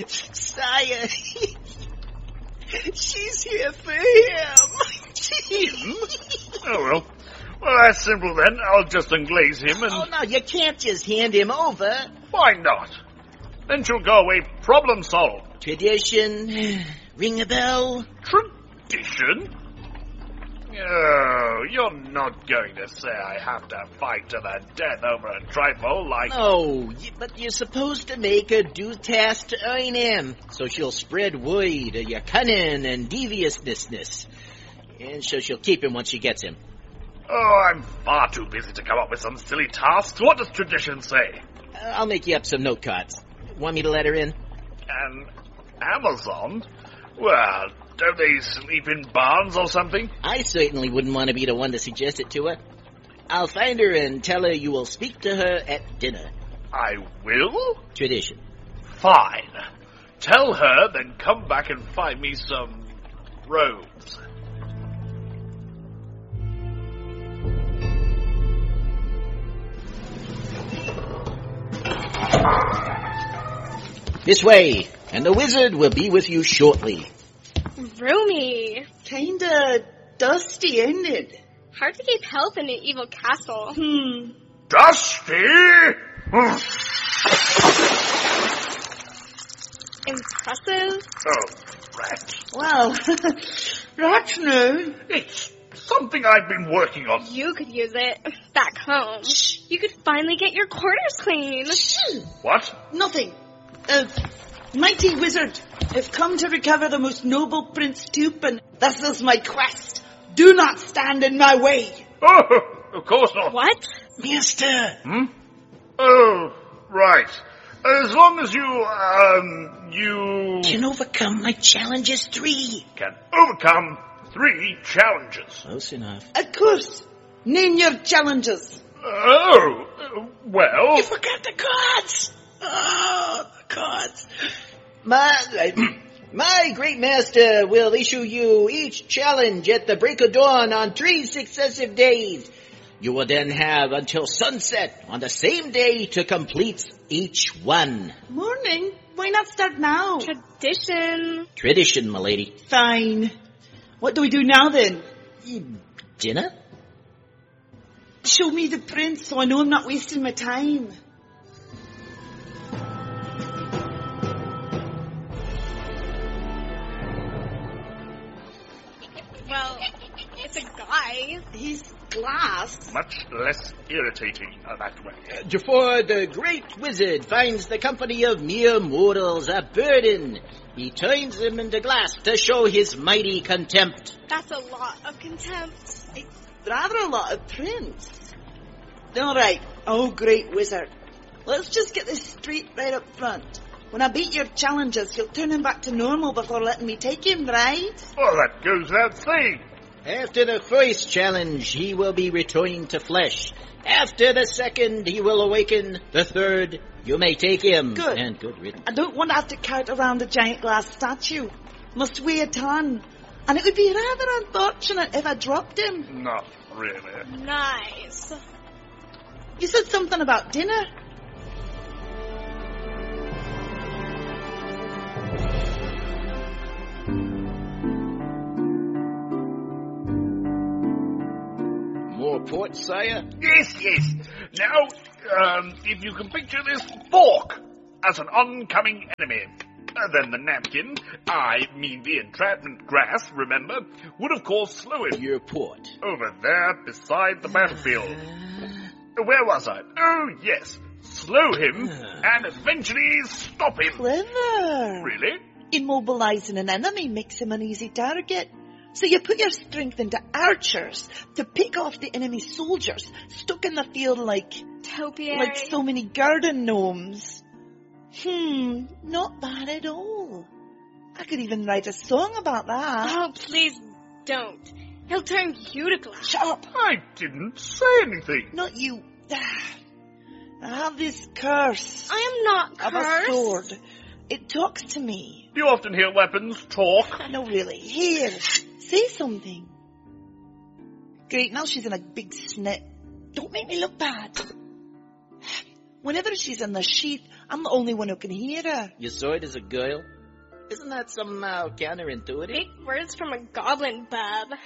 Sire, she's here for him. Him? Oh, well. Well, that's simple then. I'll just unglaze him and... Oh, no, you can't just hand him over. Why not? Then she'll go away problem solved. Tradition, ring a bell. Tradition? Oh, you're not going to say I have to fight to the death over a trifle like... No, but you're supposed to make her do tasks to earn him, so she'll spread word of your cunning and deviousness. And so she'll keep him once she gets him. Oh, I'm far too busy to come up with some silly tasks. What does tradition say? I'll make you up some note cards. Want me to let her in? An Amazon? Well, don't they sleep in barns or something? I certainly wouldn't want to be the one to suggest it to her. I'll find her and tell her you will speak to her at dinner. I will? Tradition. Fine. Tell her, then come back and find me some robes. This way, and the wizard will be with you shortly. Roomy. Kinda dusty, ain't it? Hard to keep health in an evil castle. Dusty? Impressive. Oh, rat. Well, rats no. It's something I've been working on. You could use it back home. You could finally get your quarters clean. What? Nothing. Mighty wizard, I've come to recover the most noble Prince Tupin. This is my quest. Do not stand in my way. Oh, of course not. What? Mister! Oh, right. As long as you Can overcome my challenges 3. can overcome 3 challenges. Close enough. Of course. Name your challenges. Oh, well... You forgot the cards! Oh, the cards. My great master will issue you each challenge at the break of dawn on 3 successive days. You will then have until sunset on the same day to complete each one. Morning. Why not start now? Tradition. Tradition, my lady. Fine. What do we do now then? Dinner? Show me the prince so I know I'm not wasting my time. Well, it's a guy. He's glass. Much less irritating that way. For the great wizard finds the company of mere mortals a burden. He turns them into glass to show his mighty contempt. That's a lot of contempt. It's rather a lot of prince. All right. Oh, great wizard. Let's just get this straight right up front. When I beat your challenges, you'll turn him back to normal before letting me take him, right? Well, that goes without saying. After the first challenge, he will be returning to flesh. After the second, he will awaken. The third, you may take him. Good. And good riddance. I don't want to have to cart around a giant glass statue. Must weigh a ton. And it would be rather unfortunate if I dropped him. Not really. Nice. You said something about dinner. More port, sire? Yes. Now, if you can picture this fork as an oncoming enemy, then the napkin, I mean the entrapment grass, remember, would of course slow him. Your port. Over there, beside the battlefield. Where was I? Oh, yes. Slow him and eventually stop him. Clever. Really? Immobilizing an enemy makes him an easy target. So you put your strength into archers to pick off the enemy soldiers stuck in the field like Topiary. so many garden gnomes. Not bad at all. I could even write a song about that. Oh, please don't. He'll turn you to glass. Shut up. I didn't say anything. Not you. I have this curse I am not of a cursed. sword. It talks to me. Do you often hear weapons talk? No, really. Here, say something. Great, now she's in a big snit. Don't make me look bad. Whenever she's in the sheath, I'm the only one who can hear her. Your sword is a girl? Isn't that somehow counterintuitive? Big words from a goblin, bub.